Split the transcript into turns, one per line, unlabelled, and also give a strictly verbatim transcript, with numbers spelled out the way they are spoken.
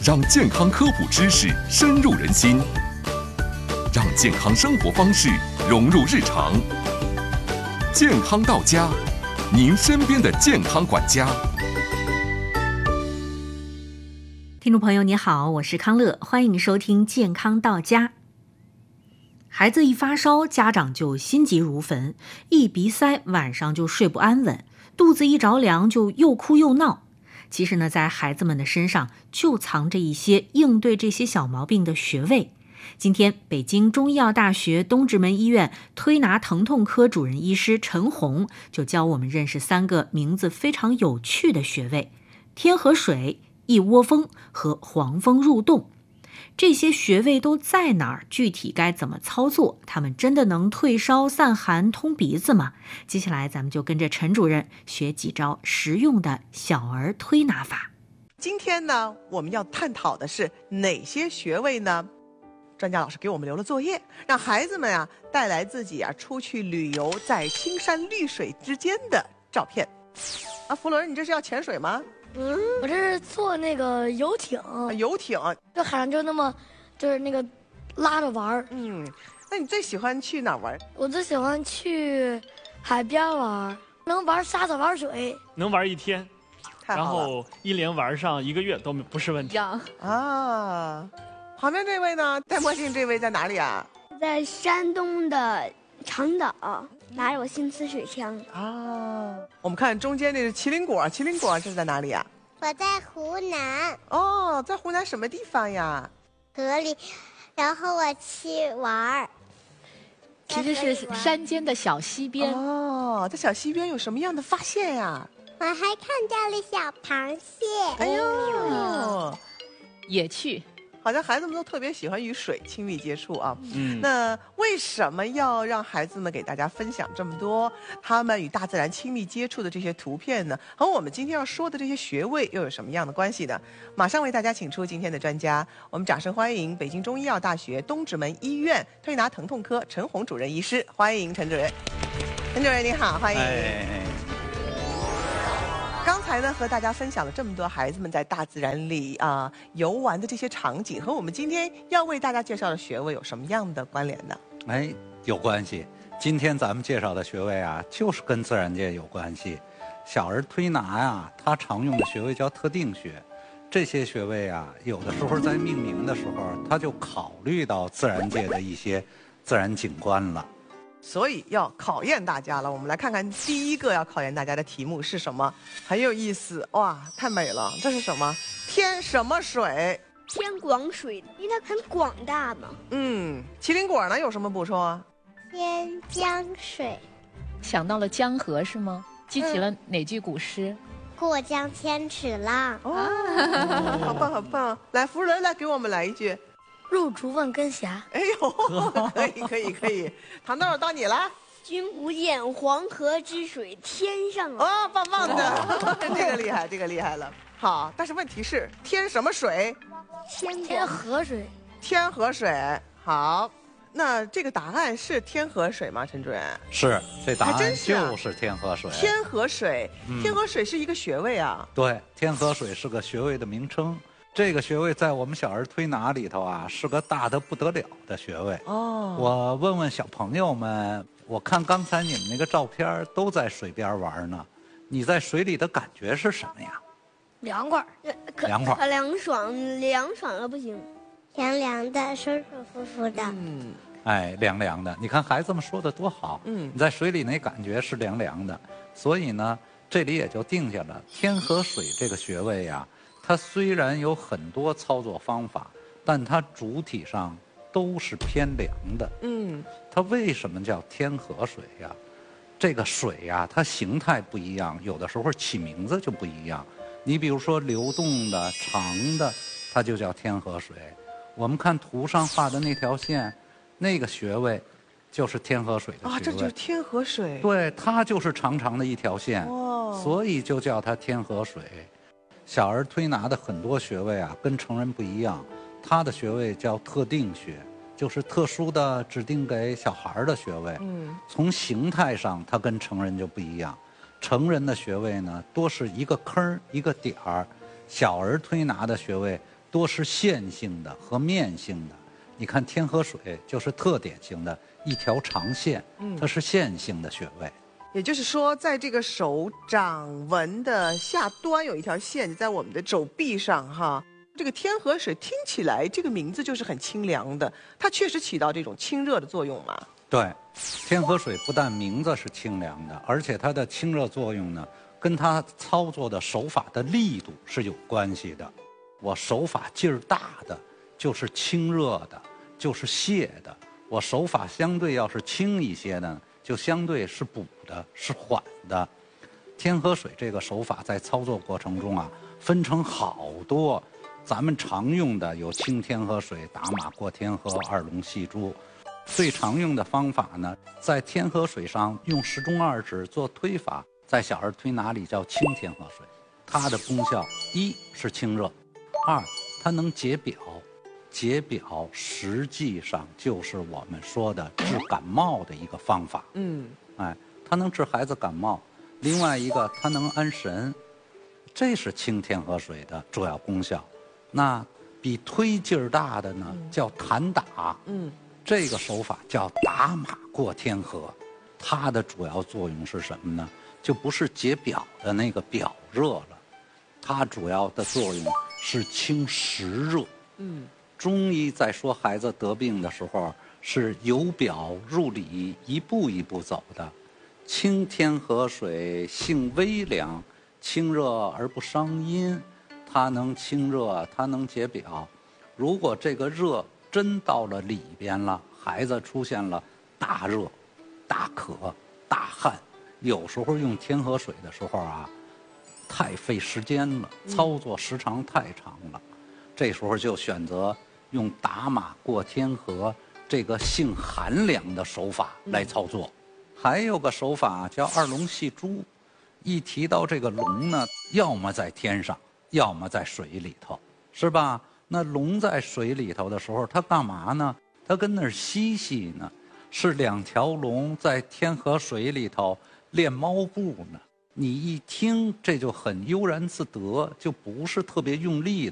让健康科普知识深入人心，让健康生活方式融入日常。健康到家，您身边的健康管家。
听众朋友你好，我是康乐，欢迎收听健康到家。孩子一发烧，家长就心急如焚，一鼻塞，晚上就睡不安稳，肚子一着凉就又哭又闹。其实呢，在孩子们的身上就藏着一些应对这些小毛病的穴位。今天，北京中医药大学东直门医院推拿疼痛科主任医师陈红就教我们认识三个名字非常有趣的穴位：天河水、一窝蜂和黄蜂入洞。这些穴位都在哪儿？具体该怎么操作？他们真的能退烧散寒通鼻子吗？接下来咱们就跟着陈主任学几招实用的小儿推拿法。
今天呢，我们要探讨的是哪些穴位呢？专家老师给我们留了作业，让孩子们啊带来自己啊出去旅游在青山绿水之间的照片。啊，福伦，你这是要潜水吗？
嗯，我这是坐那个游艇，
啊、游艇，
这海上就那么，就是那个拉着玩儿。
嗯，那你最喜欢去哪儿玩？
我最喜欢去海边玩，能玩沙子玩水，
能玩一天，然
太好了
后一连玩上一个月都不是问题。
啊！旁边这位呢？戴墨镜这位在哪里啊？
在山东的长岛，拿着我新刺水枪。
啊，我们看中间那是麒麟果，麒麟果这是在哪里啊？
我在湖南
哦，在湖南什么地方呀？
河里，然后我去玩儿。
其实是山间的小溪边。
哦，在小溪边有什么样的发现呀？
我还看到了小螃蟹。
哎呦，
也去。
好像孩子们都特别喜欢与水亲密接触啊。
嗯，
那为什么要让孩子们给大家分享这么多他们与大自然亲密接触的这些图片呢？和我们今天要说的这些穴位又有什么样的关系呢？马上为大家请出今天的专家，我们掌声欢迎北京中医药大学东直门医院推拿疼痛科陈红主任医师，欢迎陈主任。陈主任你好，欢迎。
哎
刚才呢，和大家分享了这么多孩子们在大自然里啊、呃、游玩的这些场景，和我们今天要为大家介绍的穴位有什么样的关联呢？
哎，有关系。今天咱们介绍的穴位啊，就是跟自然界有关系。小儿推拿呀，它常用的穴位叫特定穴。这些穴位啊，有的时候在命名的时候，它就考虑到自然界的一些自然景观了。
所以要考验大家了，我们来看看第一个要考验大家的题目是什么，很有意思哇，太美了！这是什么？天什么水？
天广水，因为它很广大嘛。
嗯，麒麟果呢有什么补充啊？
天江水，
想到了江河是吗？记起了哪句古诗？
过江千尺浪。
哦，好棒好棒！来，福人来给我们来一句。
入竹问根霞。
哎呦，可以可以可以，糖豆到你了。
君不见黄河之水天上来。
哦，棒棒的，这个厉害，这个厉害了。好，但是问题是天什么水？
天天河水。
天河水。好，那这个答案是天河水吗？陈主任？
是，这答案
是啊
就是天河水。
天河水，
嗯
天河水是一个穴位啊。
对，天河水是个穴位的名称。这个穴位在我们小儿推拿里头啊，是个大得不得了的穴位。
哦，
我问问小朋友们，我看刚才你们那个照片都在水边玩呢，你在水里的感觉是什么呀？
凉快，
凉快，
凉爽，凉爽了不行，凉凉的，舒舒服服的。
嗯，
哎，凉凉的。你看孩子们说的多好。
嗯，
你在水里那感觉是凉凉的，所以呢，这里也就定下了天河水这个穴位呀。它虽然有很多操作方法，但它主体上都是偏凉的。
嗯，
它为什么叫天河水呀？这个水呀，它形态不一样，有的时候起名字就不一样。你比如说流动的、长的，它就叫天河水。我们看图上画的那条线，那个穴位就是天河水的穴位。
啊，这就是天河水。
对，它就是长长的一条线，
哦，
所以就叫它天河水。小儿推拿的很多穴位啊，跟成人不一样，它的穴位叫特定穴，就是特殊的指定给小孩的穴位。
嗯，
从形态上，它跟成人就不一样。成人的穴位呢，多是一个坑一个点儿；小儿推拿的穴位多是线性的和面性的。你看天河水就是特典型的一条长线，它是线性的穴位。
也就是说，在这个手掌纹的下端有一条线，在我们的手臂上哈。这个天河水听起来这个名字就是很清凉的，它确实起到这种清热的作用嘛。
对，天河水不但名字是清凉的，而且它的清热作用呢，跟它操作的手法的力度是有关系的。我手法劲儿大的，就是清热的，就是泻的；我手法相对要是轻一些的，就相对是补的，是缓的。天河水这个手法在操作过程中啊，分成好多。咱们常用的有清天河水、打马过天河、二龙戏珠。最常用的方法呢，在天河水上用食中二指做推法，在小儿推拿里叫清天河水。它的功效一是清热，二它能解表。解表实际上就是我们说的治感冒的一个方法。嗯，哎，它能治孩子感冒。另外一个，它能安神，这是清天河水的主要功效。那比推劲儿大的呢，叫弹打。嗯，这个手法叫打马过天河。它的主要作用是什么呢？就不是解表的那个表热了，它主要的作用是清实热。嗯，中医在说孩子得病的时候，是由表入里，一步一步走的。清天河水性微凉，清热而不伤阴。它能清热，它能解表。如果这个热真到了里边了，孩子出现了大热、大渴、大汗，有时候用天河水的时候啊，太费时间了，操作时长太长了。这时候就选择用打马过天河这个性寒凉的手法来操作。还有个手法叫二龙戏珠。一提到这个龙呢，要么在天上，要么在水里头，是吧？那龙在水里头的时候，它干嘛呢？它跟那儿嬉戏呢，是两条龙在天河水里头练猫步呢。你一听，这就很悠然自得，就不是特别用力的。